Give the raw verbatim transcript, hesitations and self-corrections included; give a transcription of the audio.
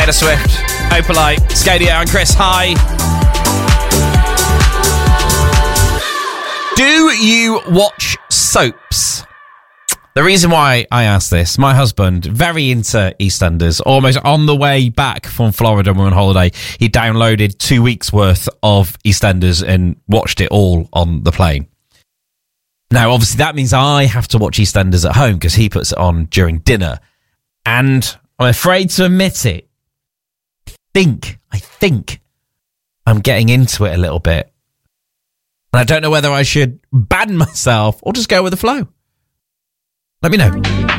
Taylor Swift, Opalite, Scadio and Chris. Hi. Do you watch soaps? The reason why I ask this, my husband, very into EastEnders, almost on the way back from Florida when we were on holiday, he downloaded two weeks worth of EastEnders and watched it all on the plane. Now, obviously, that means I have to watch EastEnders at home because he puts it on during dinner. And I'm afraid to admit it, I think, I think I'm getting into it a little bit. And I don't know whether I should ban myself or just go with the flow. Let me know.